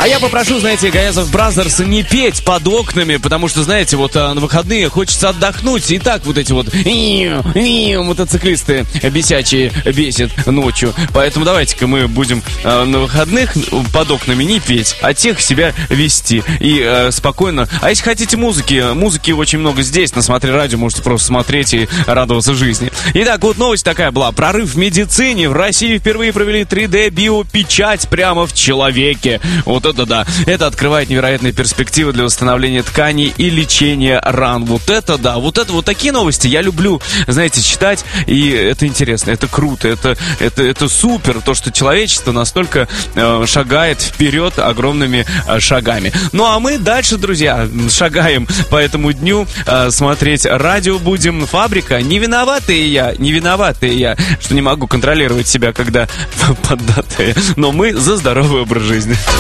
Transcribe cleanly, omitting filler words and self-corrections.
А я попрошу, знаете, Гаязов Бразерс не петь под окнами, потому что, знаете, вот на выходные хочется отдохнуть. И так вот эти вот мотоциклисты бесячие бесят ночью. Поэтому давайте-ка мы будем на выходных под окнами не петь, а тех себя вести. И спокойно. А если хотите музыки очень много здесь. На Смотри Радио можете просто смотреть и радоваться жизни. Итак, вот новость такая была. Прорыв в медицине. В России впервые провели 3D-биопечать прямо в человеке. Вот это да. Это открывает невероятные перспективы для восстановления тканей и лечения ран. Вот это да. Вот такие новости я люблю, знаете, читать. И это интересно, это круто, это супер. То, что человечество настолько шагает вперед огромными шагами. Ну а мы дальше, друзья, шагаем по этому дню. Смотреть радио будем. Фабрика. Не виноватая я, что не могу контролировать себя, когда поддатая. Но мы за здоровый образ жизни.